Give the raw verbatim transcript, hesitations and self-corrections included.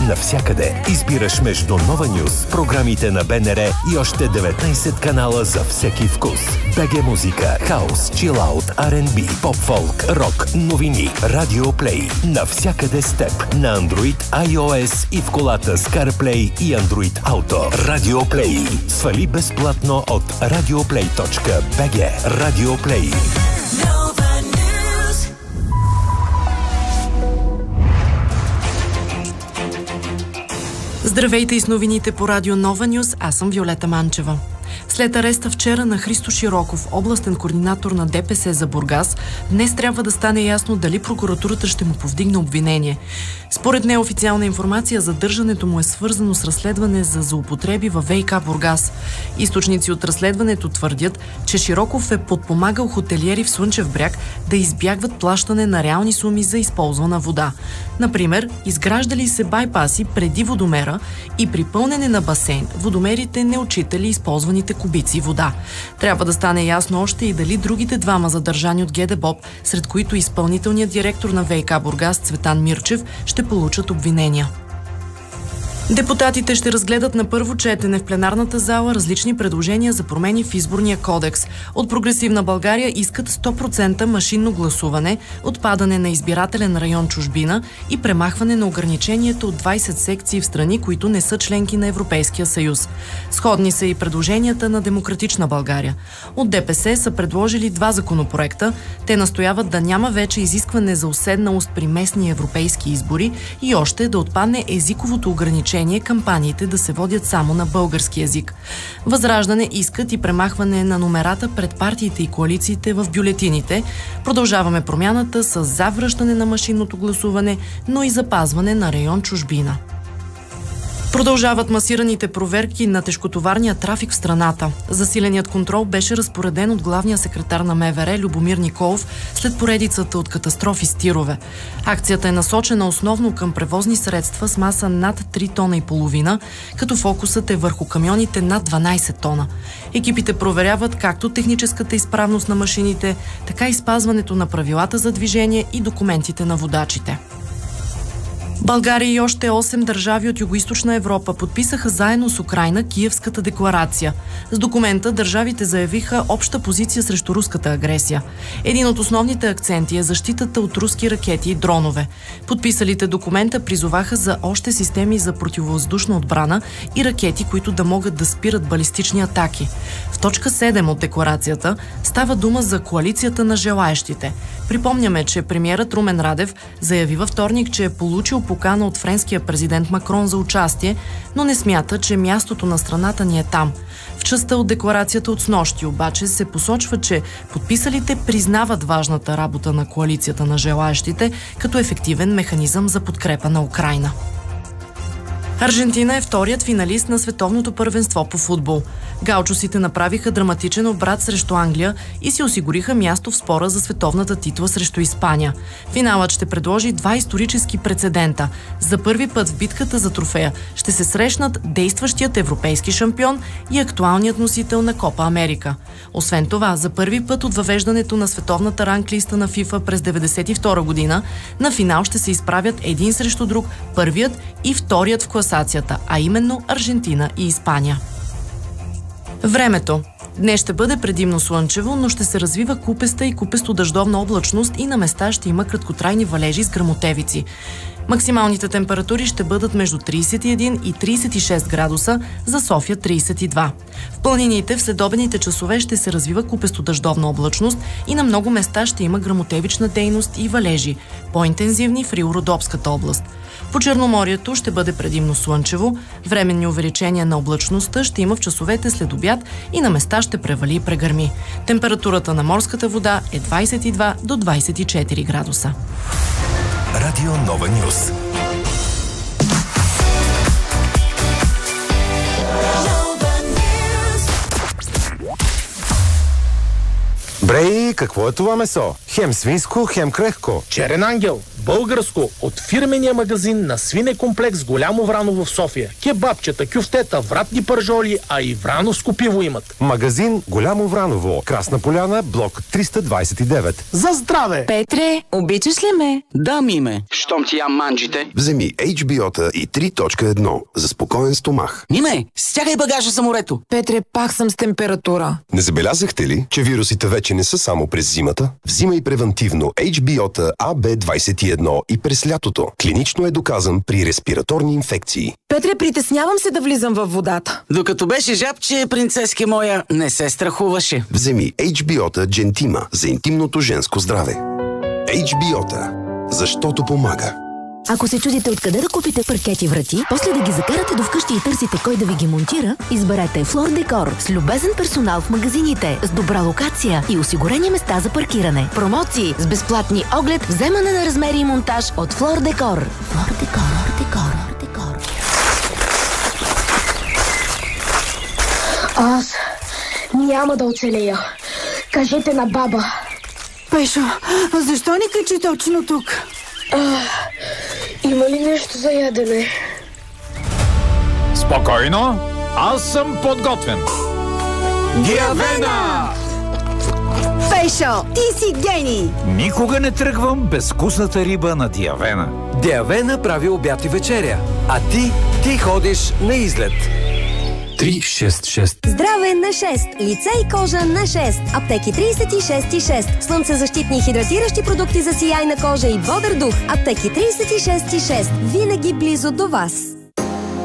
навсякъде. Избираш между Нова Нюз, програмите на БНР и още деветнайсет канала за всеки вкус. БГ музика, хаус, чилаут, Ар енд Би, поп-фолк, рок, новини, Радио Плей. Навсякъде с теб. На Android, iOS и в колата с CarPlay и Android Auto. Радио Плей. Свали безплатно от радиоплей точка би джи. Радио Плей. Здравейте и с новините по Радио Нова Нюз, аз съм Виолета Манчева. След ареста вчера на Христо Широков, областен координатор на Де Пе Се за Бургас, днес трябва да стане ясно дали прокуратурата ще му повдигне обвинение. Според неофициална информация, задържането му е свързано с разследване за злоупотреби във Ве И Ка Бургас. Източници от разследването твърдят, че Широков е подпомагал хотелиери в Слънчев бряг да избягват плащане на реални суми за използвана вода. Например, изграждали се байпаси преди водомера и при пълнене на басейн водомерите не отчитали използваните кубици вода. Трябва да стане ясно още и дали другите двама задържани от Ге Де Бо П, сред които изпълнителният директор на Ве И Ка Бургас Цветан Мирчев, ще получат обвинения. Депутатите ще разгледат на първо четене в пленарната зала различни предложения за промени в изборния кодекс. От Прогресивна България искат сто процента машинно гласуване, отпадане на избирателен район чужбина и премахване на ограничението от двайсет секции в страни, които не са членки на Европейския съюз. Сходни са и предложенията на Демократична България. От Де Пе Се са предложили два законопроекта. Те настояват да няма вече изискване за уседналост при местни европейски избори и още да отпадне езиковото ограничение кампаниите да се водят само на български език. Възраждане искат и премахване на номерата пред партиите и коалициите в бюлетините. Продължаваме промяната с завръщане на машинното гласуване, но и запазване на район чужбина. Продължават масираните проверки на тежкотоварния трафик в страната. Засиленият контрол беше разпореден от главния секретар на Ме Ве Ре Любомир Николов след поредицата от катастрофи с тирове. Акцията е насочена основно към превозни средства с маса над три тона и половина, като фокусът е върху камионите над дванайсет тона. Екипите проверяват както техническата изправност на машините, така и спазването на правилата за движение и документите на водачите. България и още осем държави от Югоизточна Европа подписаха заедно с Украйна Киевската декларация. С документа държавите заявиха обща позиция срещу руската агресия. Един от основните акценти е защитата от руски ракети и дронове. Подписалите документа призоваха за още системи за противовъздушна отбрана и ракети, които да могат да спират балистични атаки. В точка седем от декларацията става дума за коалицията на желаещите. Припомняме, че премиерът Румен Радев заяви във вторник, че е получил покана от френския президент Макрон за участие, но не смята, че мястото на страната ни е там. В частта от декларацията от снощи обаче се посочва, че подписалите признават важната работа на коалицията на желаещите като ефективен механизъм за подкрепа на Украйна. Аржентина е вторият финалист на световното първенство по футбол. Гаучосите направиха драматичен обрат срещу Англия и си осигуриха място в спора за световната титла срещу Испания. Финалът ще предложи два исторически прецедента. За първи път в битката за трофея ще се срещнат действащият европейски шампион и актуалният носител на Копа Америка. Освен това, за първи път от въвеждането на световната ранглиста на ФИФА през деветдесет и втора година, на финал ще се изправят един срещу друг първият и вторият в класацията, а именно Аржентина и Испания. Времето. Днес ще бъде предимно слънчево, но ще се развива купеста и купесто-дъждовна облачност и на места ще има краткотрайни валежи с гръмотевици. Максималните температури ще бъдат между трийсет и един и трийсет и шест градуса, за София трийсет и два. В планините в следобедните часове ще се развива купесто-дъждовна облачност и на много места ще има гръмотевична дейност и валежи, по-интензивни в Рило-Родопската област. По Черноморието ще бъде предимно слънчево, временни увеличения на облачността ще има в часовете след обяд и на места ще превали и прегърми. Температурата на морската вода е двайсет и два до двайсет и четири градуса. Радио Нова Нюз. Брей, какво е това месо? Хем свинско, хем крехко. Черен ангел. Българско от фирмения магазин на свинекомплекс Голямо Враново в София. Кебабчета, кюфтета, вратни пържоли, а и врановско пиво имат. Магазин Голямо Враново, Красна поляна, блок триста двадесет и девет. За здраве! Петре, обичаш ли ме? Да, Миме. Щом ти ям манджите. Вземи Ейч Би О-та и три точка едно за спокоен стомах. Миме, стягай багажа за морето. Петре, пак съм с температура. Не забелязахте ли, че вирусите вече не са само през зимата? Взимай превентивно Ейч Би О-та А Б двадесет и едно и през лятото. Клинично е доказан при респираторни инфекции. Петре, притеснявам се да влизам във водата. Докато беше жабче, принцески моя не се страхуваше. Вземи Ейч Би О-та Джентима за интимното женско здраве. Ейч Би О-та, защото помага. Ако се чудите откъде да купите паркети врати, после да ги закарате до вкъщи и търсите кой да ви ги монтира, изберете Флор Декор с любезен персонал в магазините, с добра локация и осигурени места за паркиране. Промоции с безплатни оглед, вземане на размери и монтаж от Флор Декор. Флор Декор, Декор, Декор. Аз няма да оцелея. Кажете на баба. Пешо, защо ни качи точно тук? А, има ли нещо за ядене? Спокойно, аз съм подготвен. Диавена! Пешо, ти си гений! Никога не тръгвам без вкусната риба на Диавена. Диавена прави обяд и вечеря, а ти, ти ходиш на излет. три шест шест. Здраве на шест. Лице и кожа на шест. Аптеки тридесет и шест и шест. Слънцезащитни и хидратиращи продукти за сияйна кожа и бодър дух. Аптеки тридесет и шест и шест. Винаги близо до вас.